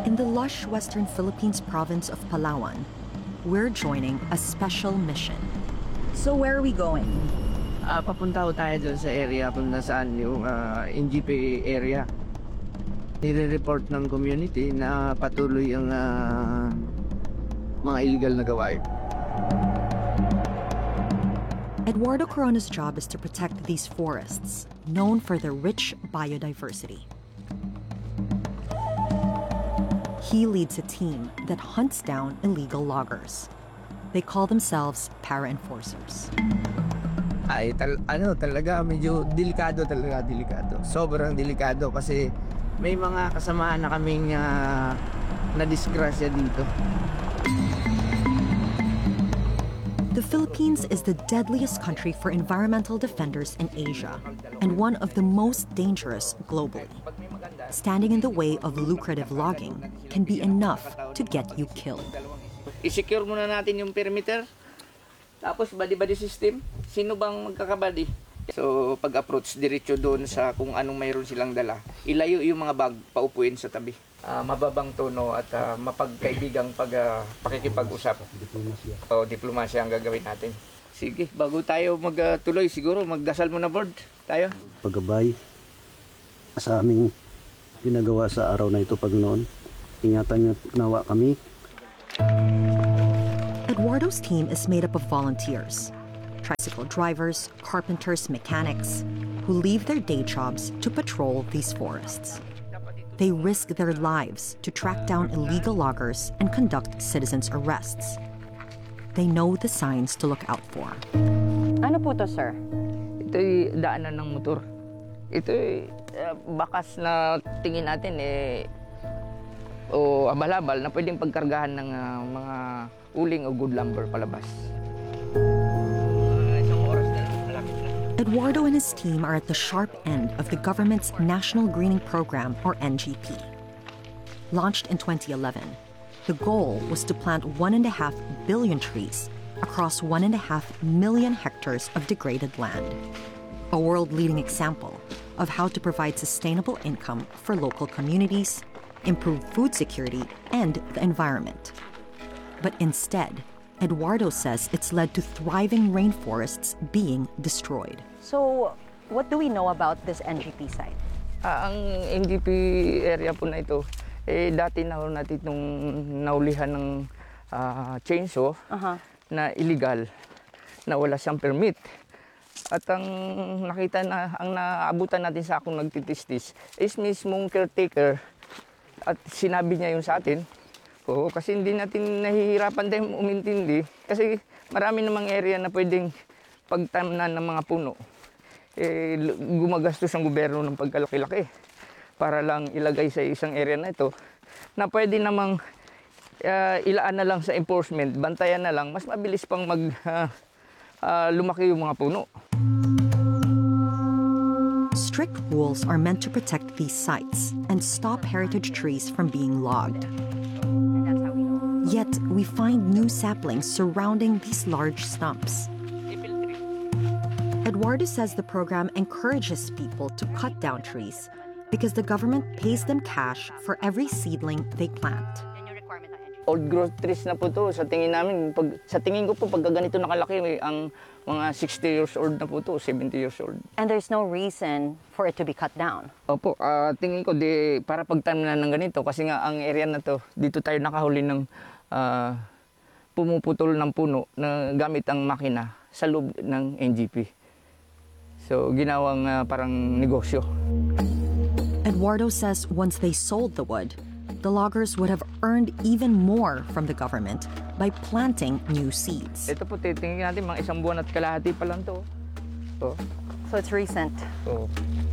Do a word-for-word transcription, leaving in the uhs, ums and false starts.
In the lush western Philippines province of Palawan, we're joining a special mission. So where are we going? Uh, papunta ko tayo doon sa area kung nasaan yung uh, N G P area. Nire-report ng community na patuloy ang uh, mga illegal na gawain. Eduardo Corona's job is to protect these forests, known for their rich biodiversity. He leads a team that hunts down illegal loggers. They call themselves para-enforcers. Ay, tal ano talaga, medyo delikado talaga, delikado. Sobrang delikado kasi may mga kasamahan na kaming uh, na-disgrasya dito. The Philippines is the deadliest country for environmental defenders in Asia and one of the most dangerous globally. Standing in the way of lucrative logging can be enough to get you killed. I-secure muna natin yung perimeter. Tapos body-body system. Sino bang magkakabody? So pag-approach diretso doon sa kung anong mayroon silang dala. Ilayo yung mga bag, paupuin sa tabi. Uh, mababang tono at uh, mapagkaibigang pag, uh, pakikipag-usap. Diplomasya. O diplomasya ang gagawin natin. Sige, bago tayo magtuloy, uh, siguro magdasal muna board tayo. Paggabay sa aming ginagawa sa araw na ito pag noon. Ingatan niyo nawa kami. Eduardo's team is made up of volunteers, tricycle drivers, carpenters, mechanics, who leave their day jobs to patrol these forests. They risk their lives to track down illegal loggers and conduct citizens' arrests. They know the signs to look out for. Ano po to, sir? Ito'y daanan ng motor. Ito'y uh, bakas na tingin natin eh o abal-abal na pwedeng pagkargahan ng uh, mga uling o good lumber palabas. Eduardo and his team are at the sharp end of the government's National Greening Program, or N G P. Launched in twenty eleven, the goal was to plant one and a half billion trees across one and a half million hectares of degraded land. A world-leading example of how to provide sustainable income for local communities, improve food security, and the environment. But instead, Eduardo says it's led to thriving rainforests being destroyed. So, what do we know about this N G P site? Uh, ang N G P area po na ito, eh, dati na natin itong naulihan ng uh, chainsaw uh-huh. na illegal, na wala siyang permit. At ang nakita na, ang naabutan natin sa akong nagtitistis is mismong caretaker at sinabi niya yun sa atin. Oo, kasi hindi natin nahihirapan din umintindi. Kasi marami namang area na pwedeng pagtamnan ng mga puno. Eh, gumagastos ang gobyerno ng pagkalaki-laki para lang ilagay sa isang area na ito na pwede namang uh, ilaan na lang sa enforcement, bantayan na lang, mas mabilis pang mag uh, uh, lumaki yung mga puno. Strict rules are meant to protect these sites and stop heritage trees from being logged. Yet, we find new saplings surrounding these large stumps. Eduardo says the program encourages people to cut down trees because the government pays them cash for every seedling they plant. Old growth trees na po to. Sa tingin namin, pag, sa tingin ko po, pag ganito nakalaki, ang mga sixty years old na po to, seventy years old. And there's no reason for it to be cut down? Opo, uh, tingin ko, di, para pagtanim ng ganito, kasi nga ang area na to, dito tayo nakahuli ng uh, pumuputol ng puno na gamit ang makina sa loob ng N G P. So, ginawang uh, parang negosyo. Eduardo says once they sold the wood, the loggers would have earned even more from the government by planting new seeds. Ito po, titingin natin, mga isang buwan at kalahati pa lang to. Oh. So it's recent. Oh.